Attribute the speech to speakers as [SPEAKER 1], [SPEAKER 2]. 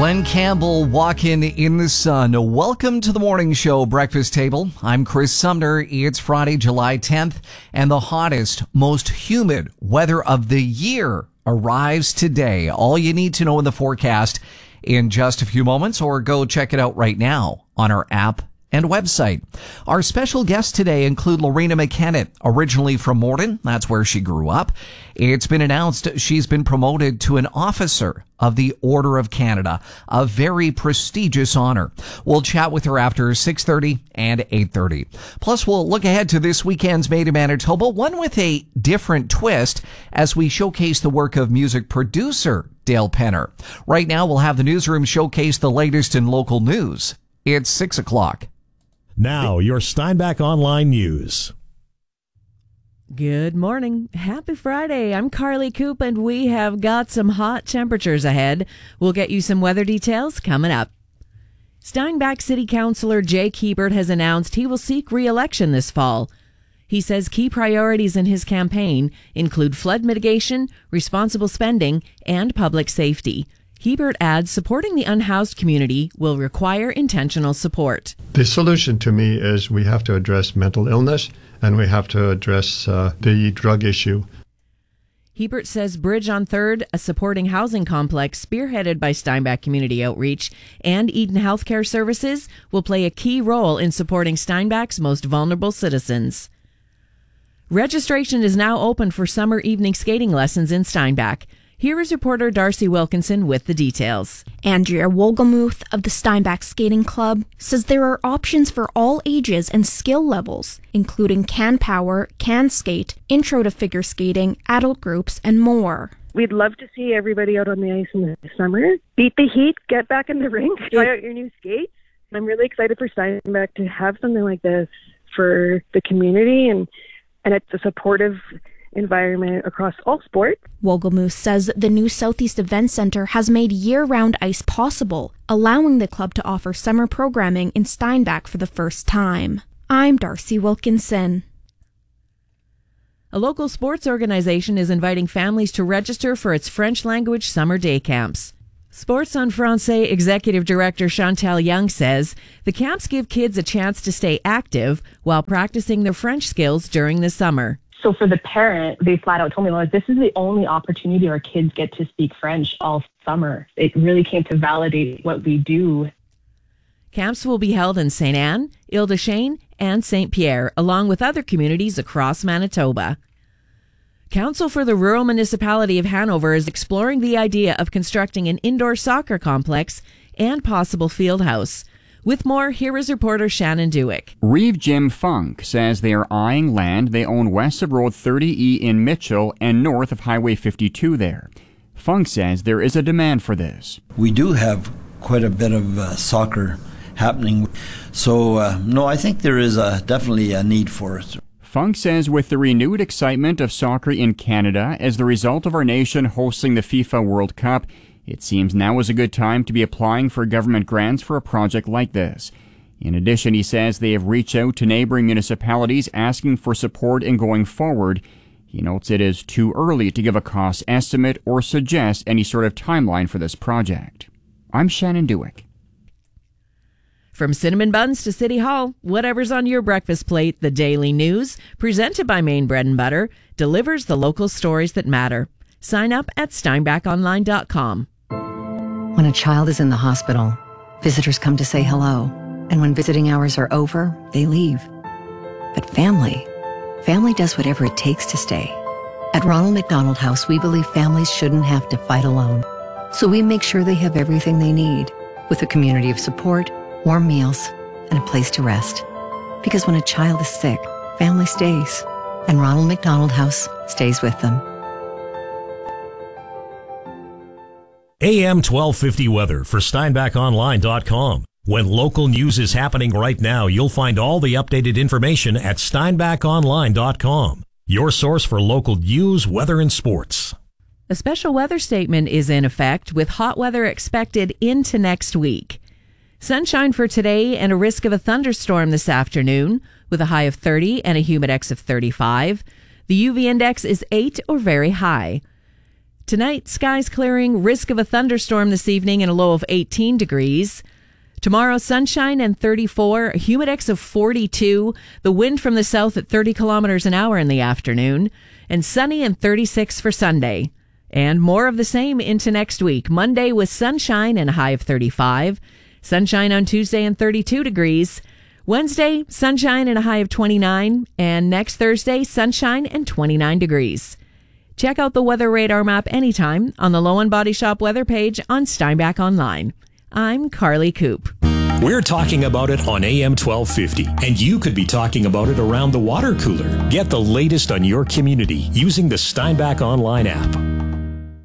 [SPEAKER 1] Glenn Campbell walking in the sun. Welcome to the morning show Breakfast Table. I'm Chris Sumner. It's Friday, July 10th, and the hottest, most humid weather of the year arrives today. All you need to know in the forecast in just a few moments, or go check it out right now on our app and website. Our special guests today include Lorena McKenna, originally from Morden. That's where she grew up. It's been announced she's been promoted to an officer of the Order of Canada, a very prestigious honor. We'll chat with her after 6:30 and 8:30. Plus, we'll look ahead to this weekend's Made in Manitoba, one with a different twist as we showcase the work of music producer Dale Penner. Right now, we'll have the newsroom showcase the latest in local news. It's 6 o'clock.
[SPEAKER 2] Now, your Steinbach Online News.
[SPEAKER 3] Good morning. Happy Friday. I'm Carly Coop, and we have got some hot temperatures ahead. We'll get you some weather details coming up. Steinbach City Councillor Jake Hebert has announced he will seek re-election this fall. He says key priorities in his campaign include flood mitigation, responsible spending, and public safety. Hebert adds supporting the unhoused community will require intentional support.
[SPEAKER 4] The solution to me is we have to address mental illness and we have to address the drug issue.
[SPEAKER 3] Hebert says Bridge on 3rd, a supporting housing complex spearheaded by Steinbach Community Outreach and Eden Healthcare Services, will play a key role in supporting Steinbach's most vulnerable citizens. Registration is now open for summer evening skating lessons in Steinbach. Here is reporter Darcy Wilkinson with the details.
[SPEAKER 5] Andrea Wolgemuth of the Steinbach Skating Club says there are options for all ages and skill levels, including can power, can skate, intro to figure skating, adult groups, and more.
[SPEAKER 6] We'd love to see everybody out on the ice in the summer. Beat the heat, get back in the rink, try out your new skates. I'm really excited for Steinbach to have something like this for the community, and it's a supportive environment across all sports.
[SPEAKER 5] Wolgemuth says the new Southeast Event Center has made year-round ice possible, allowing the club to offer summer programming in Steinbach for the first time. I'm Darcy Wilkinson.
[SPEAKER 3] A local sports organization is inviting families to register for its French language summer day camps. Sports en Francais Executive Director Chantal Young says the camps give kids a chance to stay active while practicing their French skills during the summer.
[SPEAKER 7] So for the parent, they flat out told me, well, this is the only opportunity our kids get to speak French all summer. It really came to validate what we do.
[SPEAKER 3] Camps will be held in St. Anne, Ile-des-Chênes, and St. Pierre, along with other communities across Manitoba. Council for the Rural Municipality of Hanover is exploring the idea of constructing an indoor soccer complex and possible field house. With more, here is reporter Shannon Dewick.
[SPEAKER 8] Reeve Jim Funk says they are eyeing land they own west of Road 30E in Mitchell and north of Highway 52 there. Funk says there is a demand for this.
[SPEAKER 9] We do have quite a bit of soccer happening. So, no, I think there is definitely a need for it.
[SPEAKER 8] Funk says with the renewed excitement of soccer in Canada as the result of our nation hosting the FIFA World Cup, it seems now is a good time to be applying for government grants for a project like this. In addition, he says they have reached out to neighboring municipalities asking for support in going forward. He notes it is too early to give a cost estimate or suggest any sort of timeline for this project. I'm Shannon Dewick.
[SPEAKER 3] From cinnamon buns to City Hall, whatever's on your breakfast plate, the Daily News, presented by Maine Bread and Butter, delivers the local stories that matter. Sign up at steinbachonline.com.
[SPEAKER 10] When a child is in the hospital, visitors come to say hello. And when visiting hours are over, they leave. But family does whatever it takes to stay. At Ronald McDonald House, we believe families shouldn't have to fight alone. So we make sure they have everything they need, with a community of support, warm meals, and a place to rest. Because when a child is sick, family stays. And Ronald McDonald House stays with them.
[SPEAKER 2] AM 1250 weather for SteinbachOnline.com. When local news is happening right now, you'll find all the updated information at SteinbachOnline.com. Your source for local news, weather, and sports.
[SPEAKER 3] A special weather statement is in effect with hot weather expected into next week. Sunshine for today and a risk of a thunderstorm this afternoon with a high of 30 and a humidex of 35. The UV index is 8 or very high. Tonight, skies clearing, risk of a thunderstorm this evening and a low of 18 degrees. Tomorrow, sunshine and 34, a humidex of 42, the wind from the south at 30 kilometers an hour in the afternoon, and sunny and 36 for Sunday. And more of the same into next week. Monday with sunshine and a high of 35, sunshine on Tuesday and 32 degrees. Wednesday, sunshine and a high of 29, and next Thursday, sunshine and 29 degrees. Check out the weather radar map anytime on the Low & Body Shop weather page on Steinbach Online. I'm Carly Coop.
[SPEAKER 2] We're talking about it on AM 1250, and you could be talking about it around the water cooler. Get the latest on your community using the Steinbach Online app.